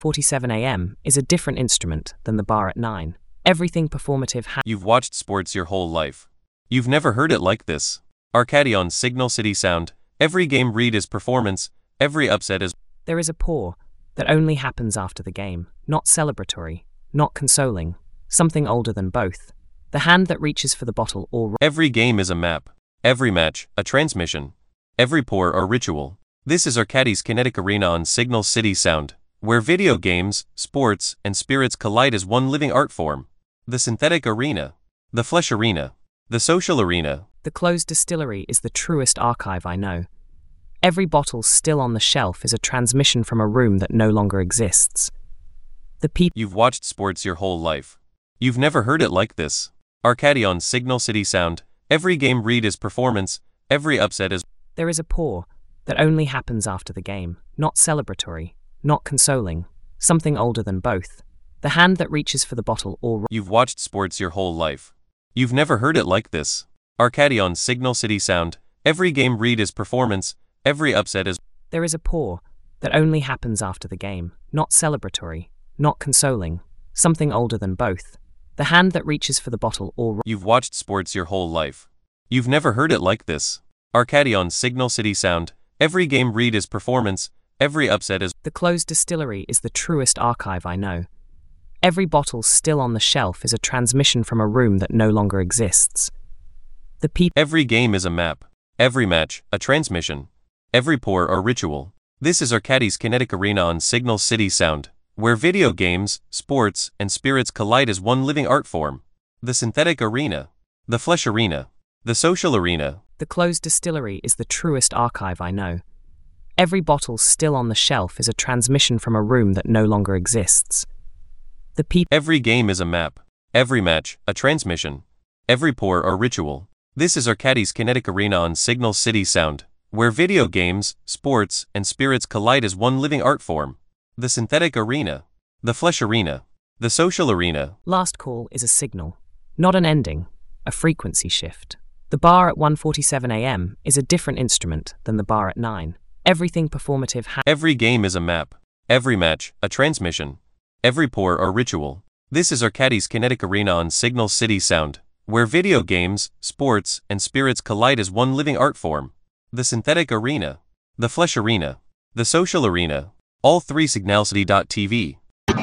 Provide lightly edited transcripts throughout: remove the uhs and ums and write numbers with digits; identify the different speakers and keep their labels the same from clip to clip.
Speaker 1: 1:47 a.m. is a different instrument than the bar at 9. Everything performative
Speaker 2: You've watched sports your whole life. You've never heard it like this. Arcadion Signal City Sound. Every game read is performance, every upset is...
Speaker 1: There is a pour that only happens after the game, not celebratory, not consoling, something older than both. The hand that reaches for the bottle or...
Speaker 2: Every game is a map. Every match, a transmission. Every pour a ritual. This is Arcadi's Kinetic Arena on Signal City Sound, where video games, sports, and spirits collide as one living art form. The synthetic arena. The flesh arena. The social arena.
Speaker 1: The closed distillery is the truest archive I know. Every bottle still on the shelf is a transmission from a room that no longer exists. The people...
Speaker 2: You've watched sports your whole life. You've never heard it like this. Arcadion Signal City Sound. Every game read is performance, every upset is...
Speaker 1: There is a pour that only happens after the game, not celebratory, not consoling, something older than both. The hand that reaches for the bottle or...
Speaker 2: You've watched sports your whole life. You've never heard it like this. Arcadion Signal City Sound. Every game read is performance, every upset is...
Speaker 1: There is a pour that only happens after the game, not celebratory, not consoling, something older than both. The hand that reaches for the bottle or...
Speaker 2: You've watched sports your whole life. You've never heard it like this. Arcadion Signal City Sound. Every game read is performance, every upset is...
Speaker 1: The closed distillery is the truest archive I know. Every bottle still on the shelf is a transmission from a room that no longer exists. The people...
Speaker 2: Every game is a map. Every match, a transmission. Every pour a ritual. This is Arcadi's Kinetic Arena on Signal City Sound, where video games, sports, and spirits collide as one living art form. The synthetic arena. The flesh arena. The social arena.
Speaker 1: The closed distillery is the truest archive I know. Every bottle still on the shelf is a transmission from a room that no longer exists. The people...
Speaker 2: Every game is a map. Every match, a transmission. Every pour a ritual. This is Arcadi's Kinetic Arena on Signal City Sound, where video games, sports, and spirits collide as one living art form. The synthetic arena. The flesh arena. The social arena.
Speaker 1: Last call is a signal, not an ending, a frequency shift. The bar at 1:47 a.m. is a different instrument than the bar at 9. Everything performative
Speaker 2: Every game is a map. Every match, a transmission. Every pour a ritual. This is Arcadi's Kinetic Arena on Signal City Sound, where video games, sports, and spirits collide as one living art form. The synthetic arena. The flesh arena. The social arena. All 3 Signalcity.tv.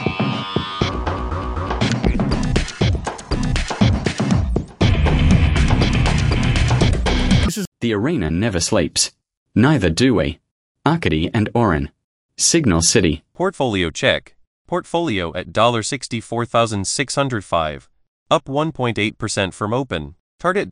Speaker 3: The arena never sleeps. Neither do we. Arcady and Orin. Signal City.
Speaker 2: Portfolio check. Portfolio at $64,605. Up 1.8% from open. Target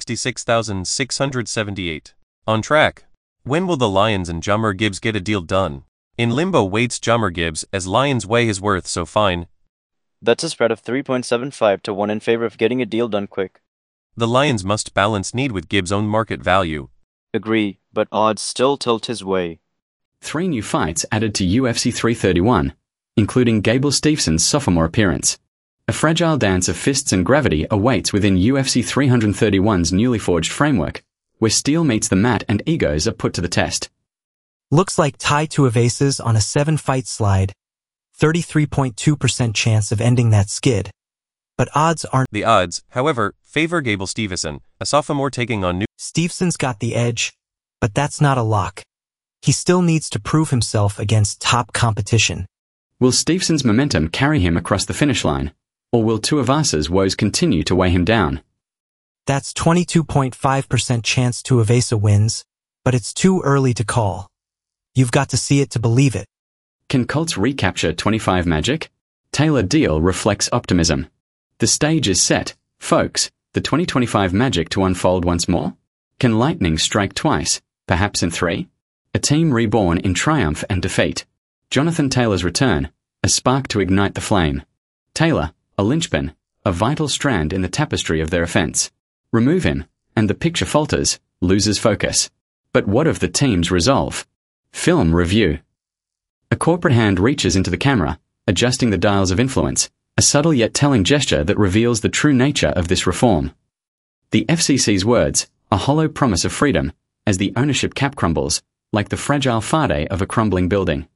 Speaker 2: $66,678. On track. When will the Lions and Jahmyr Gibbs get a deal done? In limbo waits Jahmyr Gibbs as Lions weigh his worth so fine.
Speaker 4: That's a spread of 3.75 to 1 in favor of getting a deal done quick.
Speaker 2: The Lions must balance need with Gibbs' own market value.
Speaker 4: Agree, but odds still tilt his way.
Speaker 3: 3 new fights added to UFC 331, including Gable Stephenson's sophomore appearance. A fragile dance of fists and gravity awaits within UFC 331's newly forged framework, where steel meets the mat and egos are put to the test.
Speaker 5: Looks like Tai Tuivasa's on a 7-fight slide. 33.2% chance of ending that skid. But odds aren't...
Speaker 2: The odds, however, favor Gable Stevenson, a sophomore taking on new...
Speaker 5: Stevenson's got the edge, but that's not a lock. He still needs to prove himself against top competition.
Speaker 3: Will Stevenson's momentum carry him across the finish line, or will Tuivasa's woes continue to weigh him down?
Speaker 5: That's 22.5% chance Tuivasa wins, but it's too early to call. You've got to see it to believe it.
Speaker 3: Can Colts recapture 25 Magic? Taylor Deal reflects optimism. The stage is set, folks, the 2025 Magic to unfold once more? Can lightning strike twice, perhaps in 3? A team reborn in triumph and defeat. Jonathan Taylor's return, a spark to ignite the flame. Taylor, a linchpin, a vital strand in the tapestry of their offense. Remove him, and the picture falters, loses focus. But what of the team's resolve? Film review. A corporate hand reaches into the camera, adjusting the dials of influence, a subtle yet telling gesture that reveals the true nature of this reform. The FCC's words, a hollow promise of freedom, as the ownership cap crumbles, like the fragile fade of a crumbling building.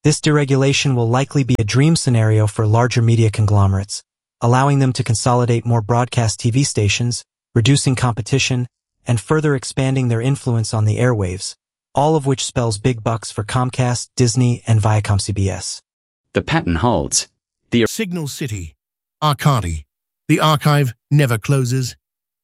Speaker 5: This deregulation will likely be a dream scenario for larger media conglomerates, allowing them to consolidate more broadcast TV stations, reducing competition, and further expanding their influence on the airwaves, all of which spells big bucks for Comcast, Disney, and Viacom CBS.
Speaker 3: The pattern holds.
Speaker 6: Signal City. Arcadi. The archive never closes.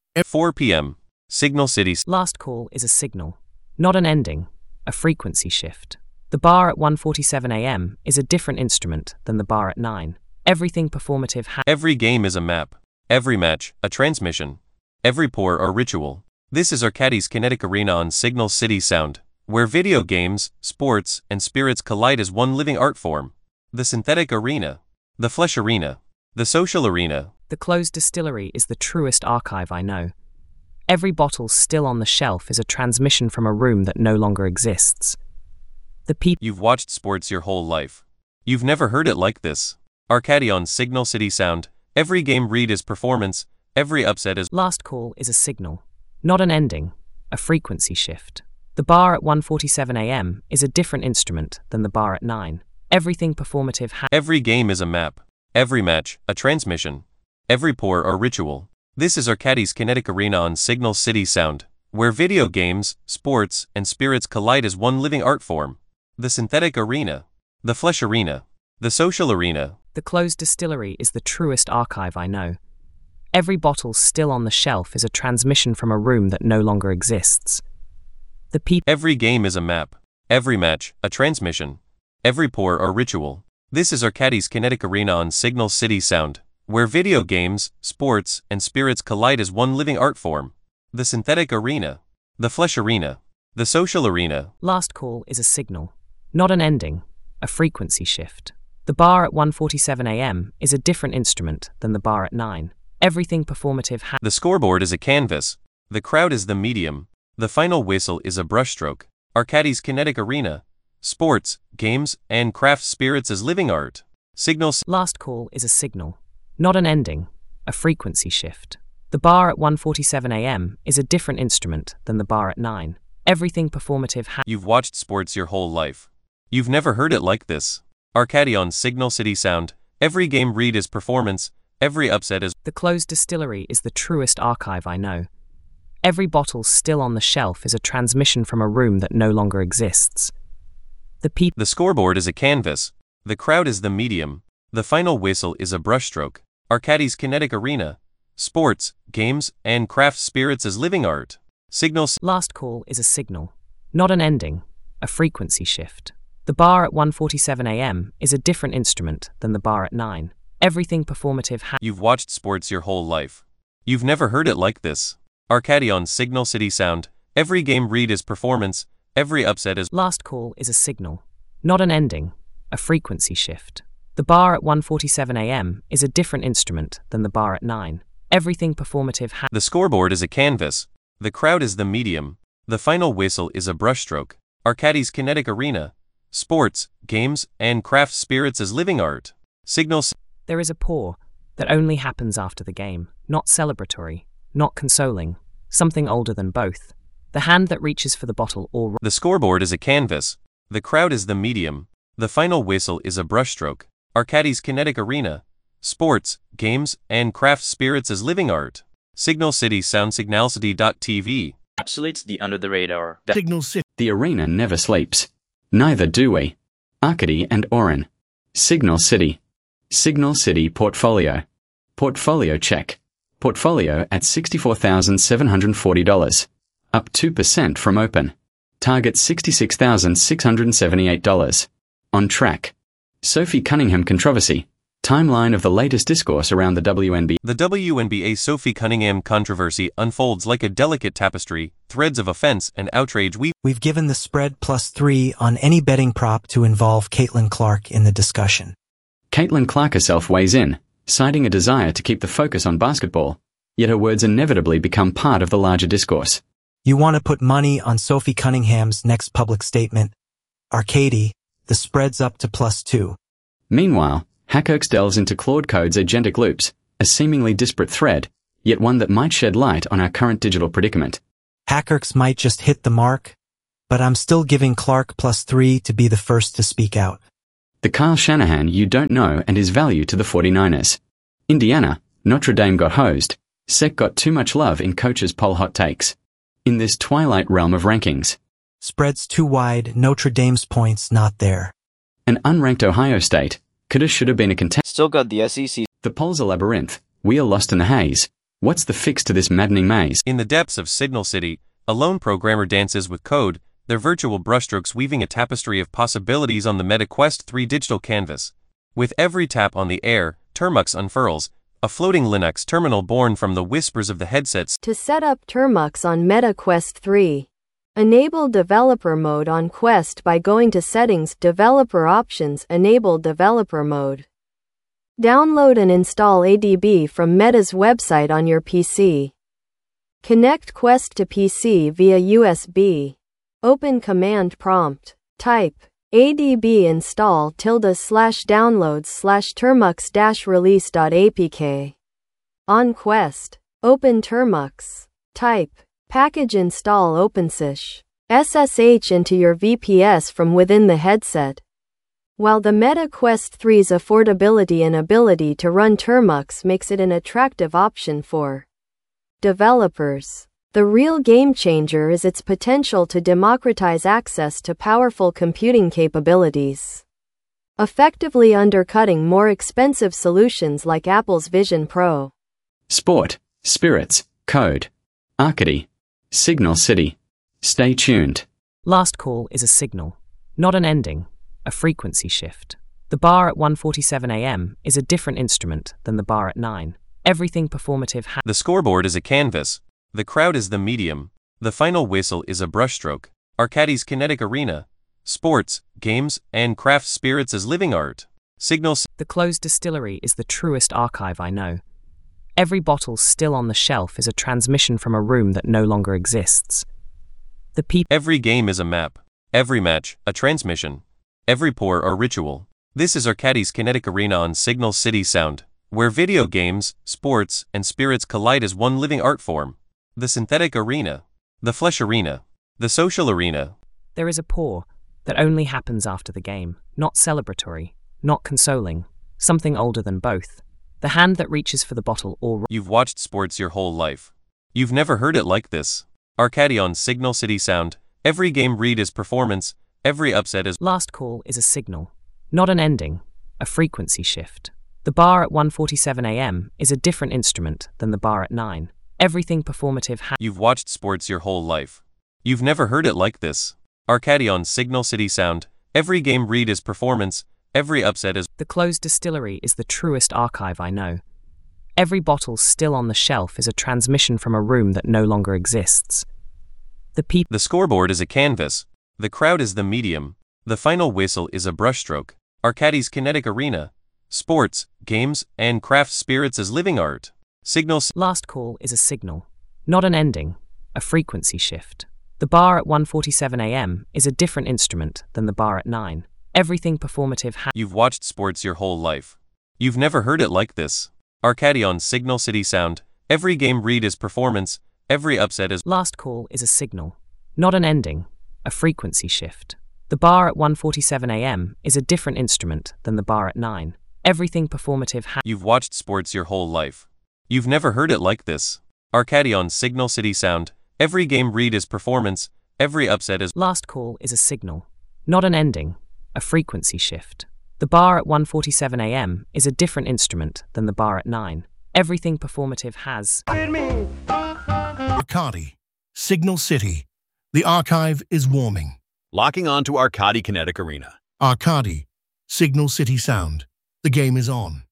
Speaker 2: 4 p.m. Signal City.
Speaker 1: Last call is a signal, not an ending, a frequency shift. The bar at 1:47 a.m. is a different instrument than the bar at 9. Everything performative
Speaker 2: Every game is a map. Every match, a transmission. Every pour or ritual. This is Arcadi's Kinetic Arena on Signal City Sound, where video games, sports, and spirits collide as one living art form. The synthetic arena. The flesh arena. The social arena.
Speaker 1: The closed distillery is the truest archive I know. Every bottle still on the shelf is a transmission from a room that no longer exists. The people.
Speaker 2: You've watched sports your whole life. You've never heard it like this. Arcadi on Signal City Sound. Every game read is performance. Every upset is.
Speaker 1: Last call is a signal, not an ending, a frequency shift. The bar at 1:47 a.m. is a different instrument than the bar at 9. Everything performative.
Speaker 2: Every game is a map. Every match, a transmission. Every pour or ritual. This is Arcadi's Kinetic Arena on Signal City Sound, where video games, sports, and spirits collide as one living art form. The synthetic arena. The flesh arena. The social arena.
Speaker 1: The closed distillery is the truest archive I know. Every bottle still on the shelf is a transmission from a room that no longer exists. The people.
Speaker 2: Every game is a map. Every match, a transmission. Every pour or ritual. This is Arcadi's Kinetic Arena on Signal City Sound, where video games, sports, and spirits collide as one living art form. The synthetic arena. The flesh arena. The social arena.
Speaker 1: Last call is a signal, not an ending, a frequency shift. The bar at 1:47 a.m. is a different instrument than the bar at 9. Everything performative.
Speaker 2: The scoreboard is a canvas. The crowd is the medium. The final whistle is a brushstroke. Arcadi's Kinetic Arena. Sports, games, and craft spirits as living art. Signals.
Speaker 1: Last call is a signal, not an ending, a frequency shift. The bar at 1:47 a.m. is a different instrument than the bar at 9. Everything performative.
Speaker 2: You've watched sports your whole life. You've never heard it like this. Arcadi on Signal City Sound. Every game read is performance. Every upset is.
Speaker 1: The closed distillery is the truest archive I know. Every bottle still on the shelf is a transmission from a room that no longer exists. The people.
Speaker 2: The scoreboard is a canvas. The crowd is the medium. The final whistle is a brushstroke. Arcadi's Kinetic Arena. Sports, games, and craft spirits as living art. Signals.
Speaker 1: Last call is a signal, not an ending, a frequency shift. The bar at 1:47 a.m. is a different instrument than the bar at 9. Everything performative.
Speaker 2: You've watched sports your whole life. You've never heard it like this. Arcadi on Signal City Sound. Every game read is performance. Every upset is.
Speaker 1: Last call is a signal, not an ending, a frequency shift. The bar at 1:47 a.m. is a different instrument than the bar at 9. Everything performative.
Speaker 2: The scoreboard is a canvas. The crowd is the medium. The final whistle is a brushstroke. Arcadi's Kinetic Arena. Sports, games, and craft spirits as living art. Signals.
Speaker 1: There is a pour that only happens after the game, not celebratory, not consoling, something older than both. The hand that reaches for the bottle or.
Speaker 2: The scoreboard is a canvas. The crowd is the medium. The final whistle is a brushstroke. Arcadi's Kinetic Arena. Sports, games, and craft spirits as living art. Signal City Sound. Signalcity.tv
Speaker 4: encapsulates the under the radar.
Speaker 6: Signal City.
Speaker 3: The arena never sleeps. Neither do we. Arcadi and Orin. Signal City. Signal City Portfolio. Portfolio check. Portfolio at $64,740. Up 2% from open. Target $66,678. On track. Sophie Cunningham controversy. Timeline of the latest discourse around the WNBA.
Speaker 2: The WNBA Sophie Cunningham controversy unfolds like a delicate tapestry, threads of offense and outrage.
Speaker 5: We've given the spread +3 on any betting prop to involve Caitlin Clark in the discussion.
Speaker 3: Caitlin Clark herself weighs in, citing a desire to keep the focus on basketball, yet her words inevitably become part of the larger discourse.
Speaker 5: You want to put money on Sophie Cunningham's next public statement. Arcadi, the spread's up to +2.
Speaker 3: Meanwhile, Hackerx delves into Claude Code's agentic loops, a seemingly disparate thread, yet one that might shed light on our current digital predicament.
Speaker 5: Hackerx might just hit the mark, but I'm still giving Clark +3 to be the first to speak out.
Speaker 3: The Kyle Shanahan you don't know and his value to the 49ers. Indiana, Notre Dame got hosed. Sec got too much love in coaches' poll hot takes. In this twilight realm of rankings.
Speaker 5: Spreads too wide, Notre Dame's points not there.
Speaker 3: An unranked Ohio State. Coulda shoulda been a contender.
Speaker 4: Still got the SEC.
Speaker 3: The polls a labyrinth. We are lost in the haze. What's the fix to this maddening maze?
Speaker 2: In the depths of Signal City, a lone programmer dances with code, their virtual brushstrokes weaving a tapestry of possibilities on the Meta Quest 3 digital canvas. With every tap on the air, Termux unfurls, a floating Linux terminal born from the whispers of the headsets.
Speaker 7: To set up Termux on Meta Quest 3. Enable developer mode on Quest by going to Settings, Developer Options, Enable Developer Mode. Download and install ADB from Meta's website on your PC. Connect Quest to PC via USB. Open command prompt. Type adb install /downloads/termux-release.apk. On Quest. Open Termux. Type package install OpenSSH SSH into your VPS from within the headset. While the Meta Quest 3's affordability and ability to run Termux makes it an attractive option for developers, the real game changer is its potential to democratize access to powerful computing capabilities, effectively undercutting more expensive solutions like Apple's Vision Pro.
Speaker 3: Sport, Spirits, Code, Arcady, Signal City. Stay tuned.
Speaker 1: Last call is a signal, not an ending, a frequency shift. The bar at 1:47 a.m. is a different instrument than the bar at 9. Everything performative
Speaker 2: The scoreboard is a canvas. The crowd is the medium. The final whistle is a brushstroke. Arcadie's kinetic arena. Sports, games, and craft spirits as living art. Signal.
Speaker 1: The closed distillery is the truest archive I know. Every bottle still on the shelf is a transmission from a room that no longer exists. The people.
Speaker 2: Every game is a map. Every match, a transmission. Every pour, a ritual. This is Arcadie's kinetic arena on Signal City Sound, where video games, sports, and spirits collide as one living art form. The synthetic arena. The flesh arena. The social arena.
Speaker 1: There is a pour that only happens after the game, not celebratory, not consoling, something older than both. The hand that reaches for the bottle or...
Speaker 2: You've watched sports your whole life. You've never heard it like this. Arcadie on Signal City Sound. Every game read is performance, every upset is...
Speaker 1: Last call is a signal, not an ending, a frequency shift. The bar at 1:47 a.m. is a different instrument than the bar at 9. Everything performative
Speaker 2: You've watched sports your whole life. You've never heard it like this. Arcadie on Signal City Sound. Every game read is performance, every upset is...
Speaker 1: The closed distillery is the truest archive I know. Every bottle still on the shelf is a transmission from a room that no longer exists. The
Speaker 2: scoreboard is a canvas. The crowd is the medium. The final whistle is a brushstroke. Arcadie's kinetic arena. Sports, games, and craft spirits as living art. Signal.
Speaker 1: Last call is a signal, not an ending, a frequency shift. The bar at 1:47 a.m. is a different instrument than the bar at 9. Everything performative
Speaker 2: You've watched sports your whole life. You've never heard it like this. Arcadie on Signal City Sound. Every game read is performance, every upset is...
Speaker 1: Last call is a signal, not an ending, a frequency shift. The bar at 1:47 a.m. is a different instrument than the bar at 9. Everything performative
Speaker 2: You've watched sports your whole life. You've never heard it like this. Arcadie on Signal City Sound. Every game read is performance, every upset is...
Speaker 1: Last call is a signal, not an ending, a frequency shift. The bar at 1:47 a.m. is a different instrument than the bar at 9. Everything performative has...
Speaker 6: Arcadie, Signal City. The archive is warming.
Speaker 8: Locking on to Arcadie Kinetic Arena.
Speaker 6: Arcadie, Signal City Sound. The game is on.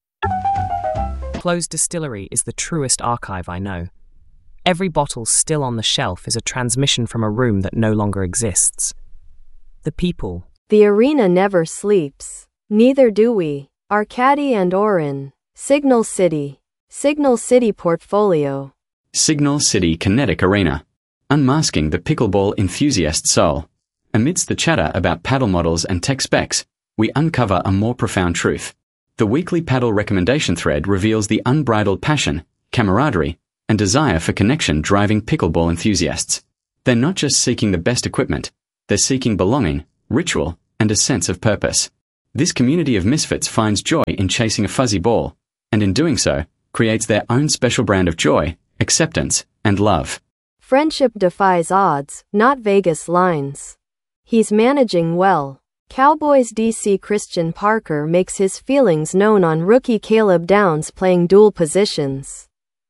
Speaker 1: Closed distillery is the truest archive I know. Every bottle still on the shelf is a transmission from a room that no longer exists. The people.
Speaker 7: The arena never sleeps. Neither do we. Arcadie and Orin. Signal City. Signal City Portfolio.
Speaker 3: Signal City Kinetic Arena. Unmasking the pickleball enthusiast soul. Amidst the chatter about paddle models and tech specs, we uncover a more profound truth. The weekly paddle recommendation thread reveals the unbridled passion, camaraderie, and desire for connection driving pickleball enthusiasts. They're not just seeking the best equipment, they're seeking belonging, ritual, and a sense of purpose. This community of misfits finds joy in chasing a fuzzy ball, and in doing so, creates their own special brand of joy, acceptance, and love.
Speaker 7: Friendship defies odds, not Vegas lines. He's managing well. Cowboys DC Christian Parker makes his feelings known on rookie Caleb Downs playing dual positions.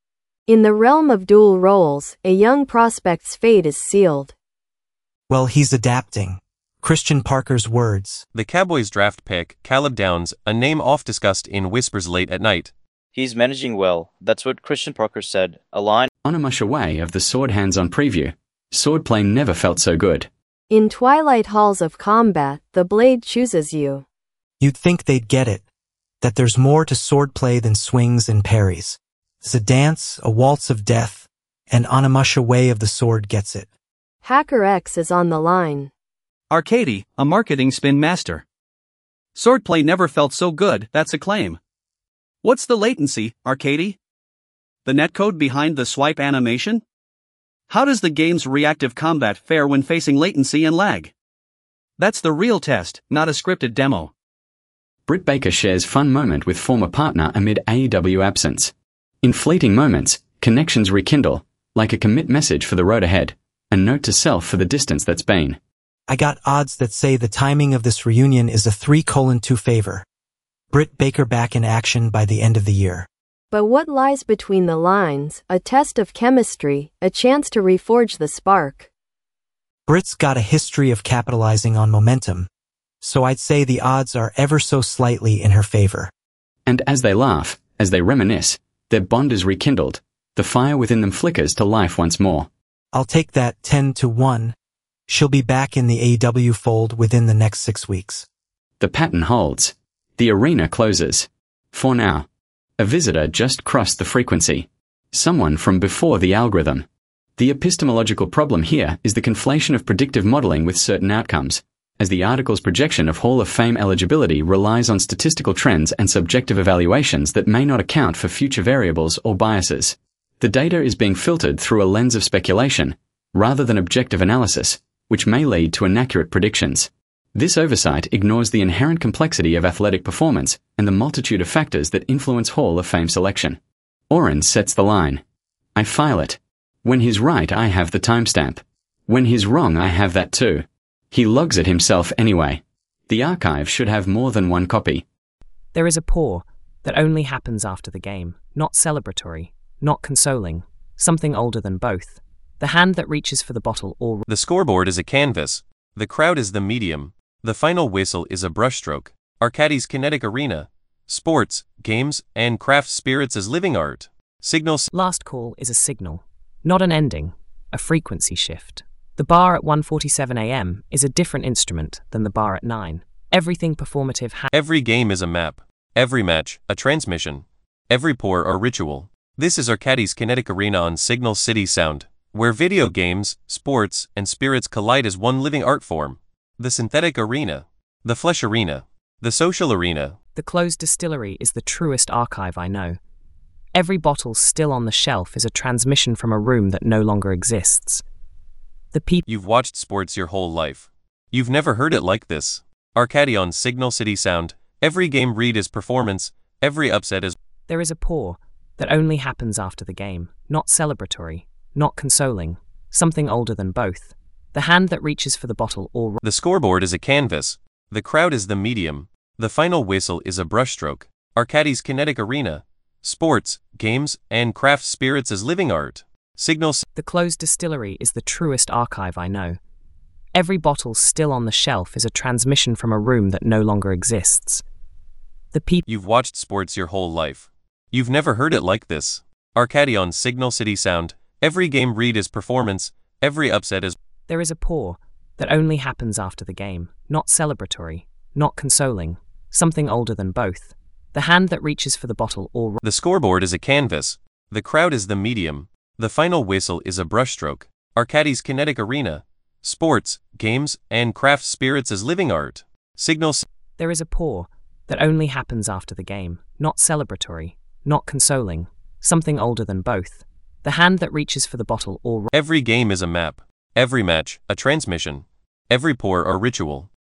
Speaker 7: In the realm of dual roles, a young prospect's fate is sealed.
Speaker 5: Well, he's adapting. Christian Parker's words.
Speaker 2: The Cowboys draft pick, Caleb Downs, a name oft discussed in whispers late at night.
Speaker 4: He's managing well. That's what Christian Parker said. A line
Speaker 3: On a mush away of the Sword hands-on preview, swordplay never felt so good.
Speaker 7: In twilight halls of combat, the blade chooses you.
Speaker 5: You'd think they'd get it. That there's more to swordplay than swings and parries. It's a dance, a waltz of death, and Onimusha way of the sword gets it.
Speaker 7: Hacker X is on the line.
Speaker 9: Arcady, a marketing spin master. Swordplay never felt so good, that's a claim. What's the latency, Arcady? The netcode behind the swipe animation? How does the game's reactive combat fare when facing latency and lag? That's the real test, not a scripted demo.
Speaker 3: Britt Baker shares fun moment with former partner amid AEW absence. In fleeting moments, connections rekindle, like a commit message for the road ahead, a note to self for the distance that's been.
Speaker 5: I got odds that say the timing of this reunion is a 3:2 favor. Britt Baker back in action by the end of the year.
Speaker 7: But what lies between the lines? A test of chemistry, a chance to reforge the spark.
Speaker 5: Britt's got a history of capitalizing on momentum, so I'd say the odds are ever so slightly in her favor.
Speaker 3: And as they laugh, as they reminisce, their bond is rekindled, the fire within them flickers to life once more.
Speaker 5: I'll take that 10-1. She'll be back in the AEW fold within the next 6 weeks.
Speaker 3: The pattern holds. The arena closes. For now. A visitor just crossed the frequency. Someone from before the algorithm. The epistemological problem here is the conflation of predictive modeling with certain outcomes, as the article's projection of Hall of Fame eligibility relies on statistical trends and subjective evaluations that may not account for future variables or biases. The data is being filtered through a lens of speculation, rather than objective analysis, which may lead to inaccurate predictions. This oversight ignores the inherent complexity of athletic performance and the multitude of factors that influence Hall of Fame selection. Oren sets the line. I file it. When he's right, I have the timestamp. When he's wrong, I have that too. He logs it himself anyway. The archive should have more than one copy.
Speaker 1: There is a pour that only happens after the game, not celebratory, not consoling, something older than both. The hand that reaches for the bottle or...
Speaker 2: The scoreboard is a canvas. The crowd is the medium. The final whistle is a brushstroke. Arcadie's kinetic arena. Sports, games, and craft spirits as living art. Signals.
Speaker 1: Last call is a signal, not an ending, a frequency shift. The bar at 1:47 a.m. is a different instrument than the bar at 9. Everything performative
Speaker 2: Every game is a map. Every match, a transmission. Every pour a ritual. This is Arcadie's kinetic arena on Signal City Sound, where video games, sports, and spirits collide as one living art form. The synthetic arena. The flesh arena. The social arena.
Speaker 1: The closed distillery is the truest archive I know. Every bottle still on the shelf is a transmission from a room that no longer exists. The people.
Speaker 2: You've watched sports your whole life. You've never heard it like this. Arcadie on Signal City Sound. Every game read is performance. Every upset is...
Speaker 1: There is a pour that only happens after the game, not celebratory, not consoling, something older than both. The hand that reaches for the bottle or...
Speaker 2: The scoreboard is a canvas. The crowd is the medium. The final whistle is a brushstroke. Arcadie's kinetic arena. Sports, games, and craft spirits as living art. Signals.
Speaker 1: The closed distillery is the truest archive I know. Every bottle still on the shelf is a transmission from a room that no longer exists. The people.
Speaker 2: You've watched sports your whole life. You've never heard it like this. Arcadie on Signal City Sound. Every game read is performance. Every upset is...
Speaker 1: There is a pour that only happens after the game, not celebratory, not consoling, something older than both. The hand that reaches for the bottle or...
Speaker 2: The scoreboard is a canvas. The crowd is the medium. The final whistle is a brushstroke. Arcadie's kinetic arena. Sports, games, and craft spirits as living art. Signals.
Speaker 1: There is a pour that only happens after the game, not celebratory, not consoling, something older than both. The hand that reaches for the bottle or...
Speaker 2: Every game is a map. Every match, a transmission. Every pour a ritual.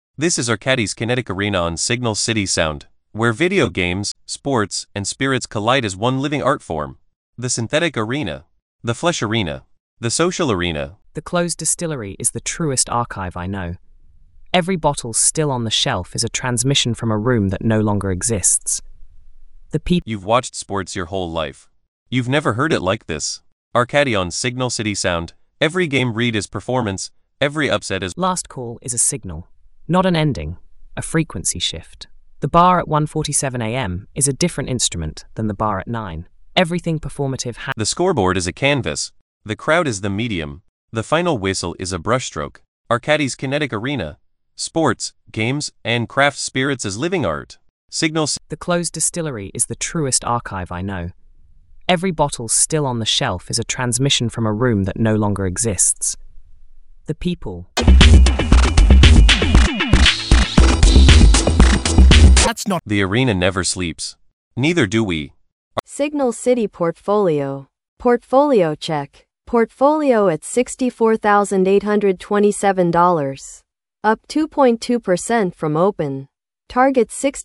Speaker 2: This is Arcadis Kinetic Arena on Signal City Sound, where video games, sports, and spirits collide as one living art form. The synthetic arena, the flesh arena, the social arena.
Speaker 1: The closed distillery is the truest archive I know. Every bottle still on the shelf is a transmission from a room that no longer exists. The people.
Speaker 2: You've watched sports your whole life. You've never heard it like this. Arcadi on Signal City Sound, every game read is performance, every upset is.
Speaker 1: Last call is a signal, not an ending, a frequency shift. The bar at 1:47 a.m. is a different instrument than the bar at 9. Everything performative
Speaker 2: The scoreboard is a canvas. The crowd is the medium. The final whistle is a brushstroke. Arcadis Kinetic Arena. Sports, games, and craft spirits as living art. Signals.
Speaker 1: The closed distillery is the truest archive I know. Every bottle still on the shelf is a transmission from a room that no longer exists. The people.
Speaker 6: That's not.
Speaker 2: The arena never sleeps. Neither do we.
Speaker 7: Signal City Portfolio. Portfolio check. Portfolio at $64,827. Up 2.2% from open. Target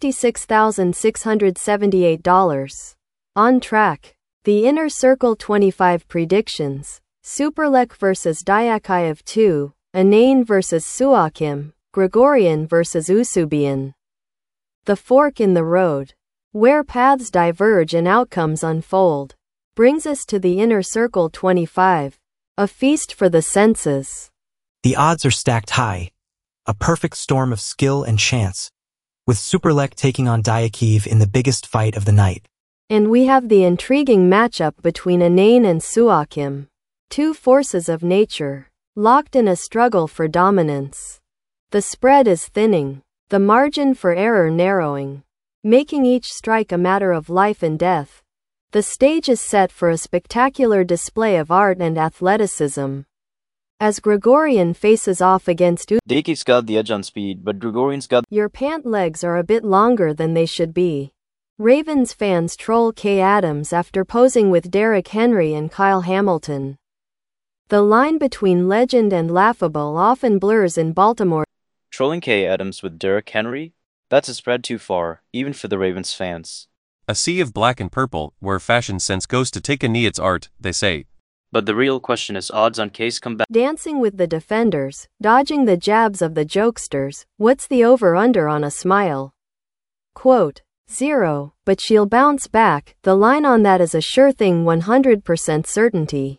Speaker 7: $66,678. On track. The Inner Circle 25 predictions. Superlek vs Diakiev 2, Anane vs Suakim, Gregorian vs Usubian. The fork in the road, where paths diverge and outcomes unfold, brings us to the Inner Circle 25, a feast for the senses.
Speaker 5: The odds are stacked high, a perfect storm of skill and chance, with Superlek taking on Diakiev in the biggest fight of the night.
Speaker 7: And we have the intriguing matchup between Anane and Suakim, two forces of nature, locked in a struggle for dominance. The spread is thinning, the margin for error narrowing, making each strike a matter of life and death. The stage is set for a spectacular display of art and athleticism. As Gregorian faces off against
Speaker 4: Diakiev's got the edge on speed, but Gregorian's got.
Speaker 7: Your pant legs are a bit longer than they should be. Ravens fans troll Kay Adams after posing with Derrick Henry and Kyle Hamilton. The line between legend and laughable often blurs in Baltimore.
Speaker 4: Trolling Kay Adams with Derrick Henry? That's a spread too far, even for the Ravens fans.
Speaker 2: A sea of black and purple, where fashion sense goes to take a knee, it's art, they say.
Speaker 4: But the real question is odds on Kay's comeback.
Speaker 7: Dancing with the defenders, dodging the jabs of the jokesters, what's the over-under on a smile? Quote, 0, but she'll bounce back. The line on that is a sure thing, 100% certainty.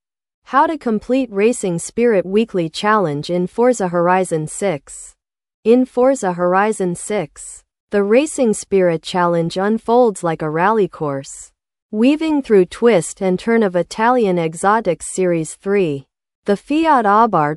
Speaker 7: How to complete Racing Spirit Weekly Challenge in Forza Horizon 6. In Forza Horizon 6, the Racing Spirit Challenge unfolds like a rally course, weaving through twist and turn of Italian Exotics Series 3. The Fiat Abarth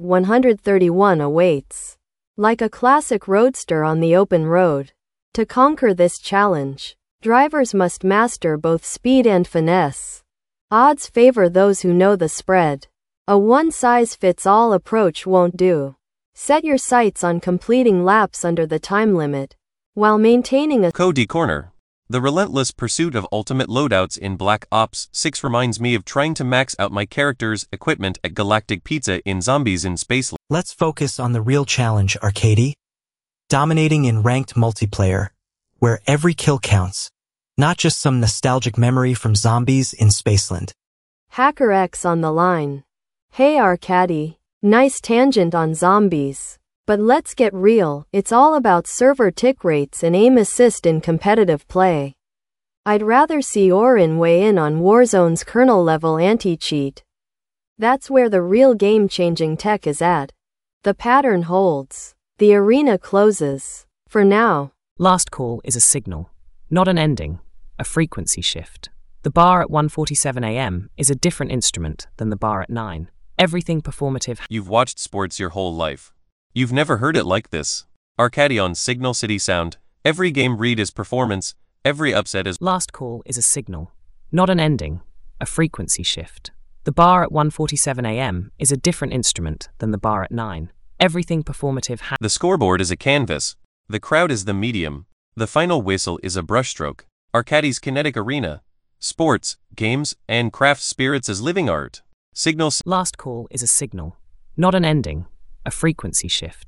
Speaker 7: 131 awaits. Like a classic roadster on the open road. To conquer this challenge, drivers must master both speed and finesse. Odds favor those who know the spread. A one-size-fits-all approach won't do. Set your sights on completing laps under the time limit, while maintaining a
Speaker 2: Cody Corner. The relentless pursuit of ultimate loadouts in Black Ops 6 reminds me of trying to max out my character's equipment at Galactic Pizza in Zombies in Space.
Speaker 5: Let's focus on the real challenge, Arcady. Dominating in ranked multiplayer, where every kill counts, not just some nostalgic memory from Zombies in Spaceland.
Speaker 7: Hacker X on the line. Hey Arcady, nice tangent on Zombies. But let's get real, it's all about server tick rates and aim assist in competitive play. I'd rather see Orin weigh in on Warzone's kernel-level anti-cheat. That's where the real game-changing tech is at. The pattern holds. The arena closes. For now.
Speaker 1: Last call is a signal, not an ending, a frequency shift. The bar at 1:47 a.m. is a different instrument than the bar at 9. Everything performative.
Speaker 2: You've watched sports your whole life. You've never heard it like this. Arcadi on Signal City Sound, every game read is performance, every upset is.
Speaker 1: Last call is a signal, not an ending, a frequency shift. The bar at 1:47 a.m. is a different instrument than the bar at 9. Everything performative.
Speaker 2: The scoreboard is a canvas. The crowd is the medium. The final whistle is a brushstroke. Arcadi's Kinetic Arena. Sports, games, and craft spirits as living art. Signals.
Speaker 1: Last call is a signal, not an ending, a frequency shift.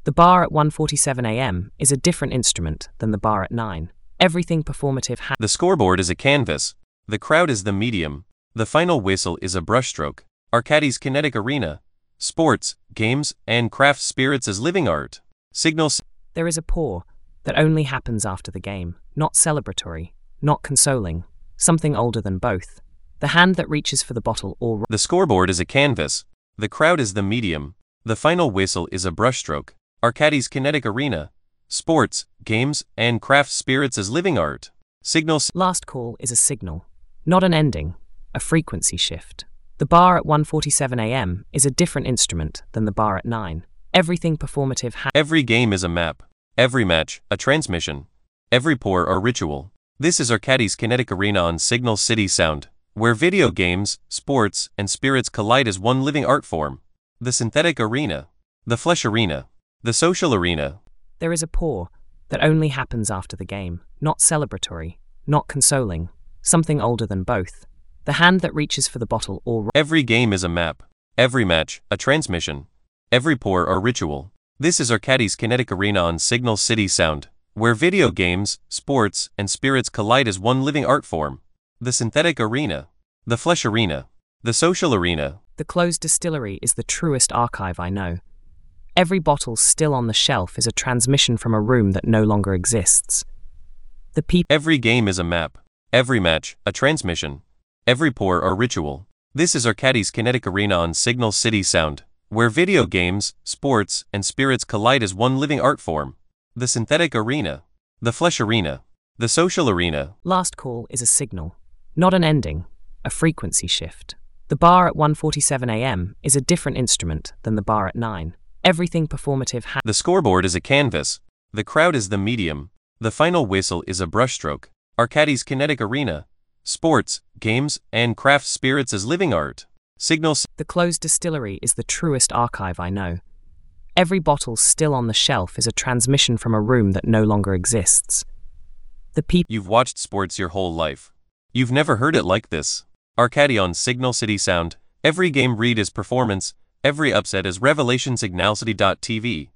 Speaker 1: The bar at 1:47 a.m. is a different instrument than the bar at 9. Everything performative
Speaker 2: The scoreboard is a canvas. The crowd is the medium. The final whistle is a brushstroke. Arcadis Kinetic Arena. Sports, games, and craft spirits as living art. Signals.
Speaker 1: There is a pour that only happens after the game, not celebratory, not consoling, something older than both. The hand that reaches for the bottle or...
Speaker 2: The scoreboard is a canvas. The crowd is the medium. The final whistle is a brushstroke. Arcadis Kinetic Arena. Sports, games, and craft spirits as living art. Signals.
Speaker 1: Last call is a signal, not an ending, a frequency shift. The bar at 1:47 a.m. is a different instrument than the bar at 9. Everything performative
Speaker 2: Every game is a map. Every match, a transmission. Every pour, a ritual. This is Arcadis Kinetic Arena on Signal City Sound, where video games, sports, and spirits collide as one living art form. The synthetic arena. The flesh arena. The social arena.
Speaker 1: There is a pour that only happens after the game, not celebratory, not consoling, something older than both. The hand that reaches for the bottle or...
Speaker 2: Every game is a map. Every match, a transmission. Every pour, a ritual. This is Arcadis Kinetic Arena on Signal City Sound, where video games, sports, and spirits collide as one living art form. The synthetic arena. The flesh arena. The social arena.
Speaker 1: The closed distillery is the truest archive I know. Every bottle still on the shelf is a transmission from a room that no longer exists. The people...
Speaker 2: Every game is a map. Every match, a transmission. Every pour, a ritual. This is Arcadis Kinetic Arena on Signal City Sound, where video games, sports, and spirits collide as one living art form. The synthetic arena. The flesh arena. The social arena.
Speaker 1: Last call is a signal, not an ending, a frequency shift. The bar at 1:47 a.m. is a different instrument than the bar at 9. Everything performative
Speaker 2: The scoreboard is a canvas. The crowd is the medium. The final whistle is a brushstroke. Arcadis Kinetic Arena. Sports, games, and craft spirits as living art. Signals.
Speaker 1: The closed distillery is the truest archive I know. Every bottle still on the shelf is a transmission from a room that no longer exists. The people...
Speaker 2: You've watched sports your whole life. You've never heard it like this. Arcadi on Signal City Sound. Every game read is performance. Every upset is revelation. Signalcity.tv.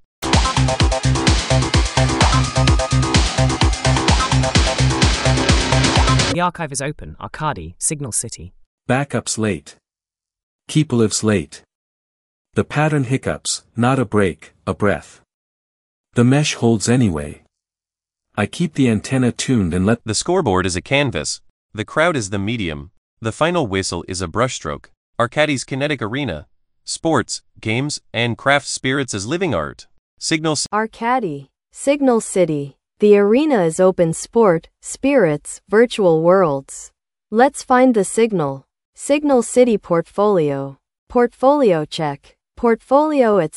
Speaker 1: The archive is open. Arcadi, Signal City.
Speaker 10: Backups late. Keep lives late. The pattern hiccups, not a break, a breath. The mesh holds anyway. I keep the antenna tuned and let...
Speaker 2: The scoreboard is a canvas. The crowd is the medium. The final whistle is a brushstroke. Arcadis Kinetic Arena. Sports, games, and craft spirits as living art. Signal...
Speaker 7: Arcadi, Signal City. The arena is open sport, spirits, virtual worlds. Let's find the signal. Signal City Portfolio. Portfolio check. Portfolio at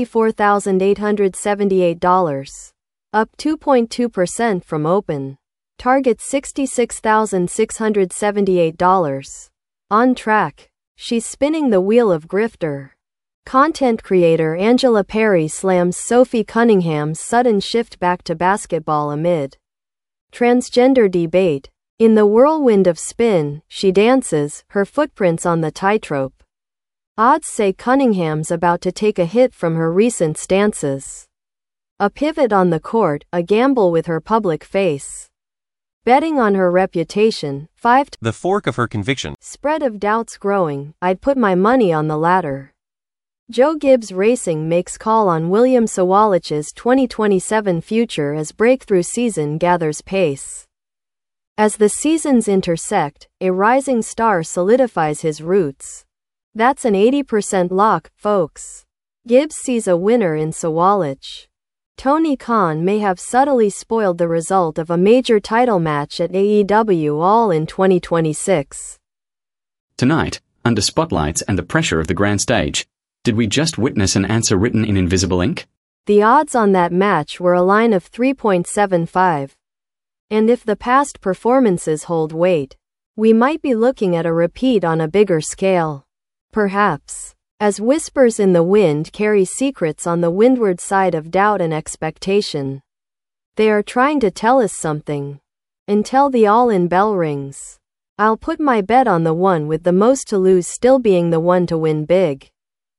Speaker 7: $64,878. Up 2.2% from open. Target $66,678. On track. She's spinning the wheel of grifter. Content creator Angela Perry slams Sophie Cunningham's sudden shift back to basketball amid transgender debate. In the whirlwind of spin, she dances, her footprints on the tightrope. Odds say Cunningham's about to take a hit from her recent stances. A pivot on the court, a gamble with her public face. Betting on her reputation, 5
Speaker 2: The fork of her conviction.
Speaker 7: Spread of doubts growing, I'd put my money on the latter. Joe Gibbs Racing makes call on William Sawalich's 2027 future as breakthrough season gathers pace. As the seasons intersect, a rising star solidifies his roots. That's an 80% lock, folks. Gibbs sees a winner in Sawalich. Tony Khan may have subtly spoiled the result of a major title match at AEW All in 2026.
Speaker 3: Tonight, under spotlights and the pressure of the grand stage, did we just witness an answer written in invisible ink?
Speaker 7: The odds on that match were a line of 3.75. And if the past performances hold weight, we might be looking at a repeat on a bigger scale. Perhaps. As whispers in the wind carry secrets on the windward side of doubt and expectation. They are trying to tell us something. Until the all-in bell rings. I'll put my bet on the one with the most to lose still being the one to win big.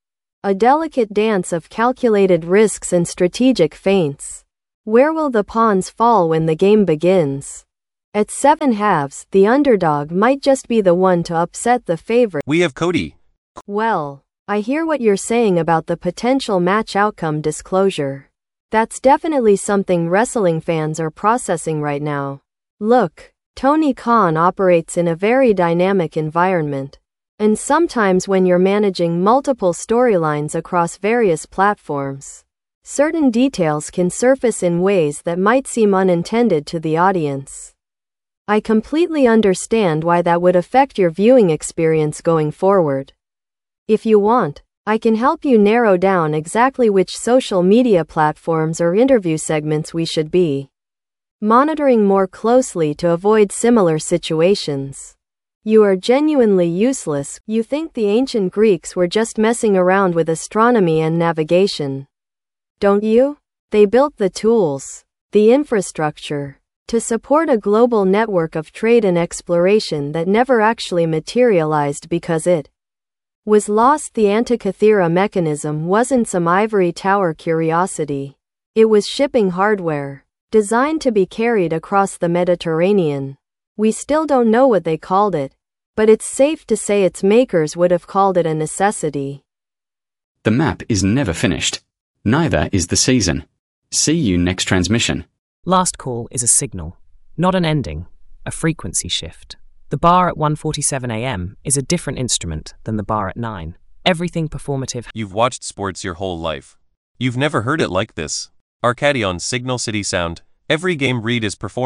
Speaker 7: A delicate dance of calculated risks and strategic feints. Where will the pawns fall when the game begins? At 7 halves, the underdog might just be the one to upset the favorite.
Speaker 2: We have Cody.
Speaker 7: Well, I hear what you're saying about the potential match outcome disclosure. That's definitely something wrestling fans are processing right now. Look, Tony Khan operates in a very dynamic environment. And sometimes when you're managing multiple storylines across various platforms, certain details can surface in ways that might seem unintended to the audience. I completely understand why that would affect your viewing experience going forward. If you want, I can help you narrow down exactly which social media platforms or interview segments we should be monitoring more closely to avoid similar situations. You are genuinely useless. You think the ancient Greeks were just messing around with astronomy and navigation, don't you? They built the tools, the infrastructure, to support a global network of trade and exploration that never actually materialized because it was lost. The Antikythera mechanism wasn't some ivory tower curiosity. It was shipping hardware, designed to be carried across the Mediterranean. We still don't know what they called it, but it's safe to say its makers would have called it a necessity.
Speaker 3: The map is never finished. Neither is the season. See you next transmission.
Speaker 1: Last call is a signal, not an ending, a frequency shift. The bar at 1:47 a.m. is a different instrument than the bar at 9. Everything performative.
Speaker 2: You've watched sports your whole life. You've never heard it like this. Arcadi on Signal City Sound. Every game read is performed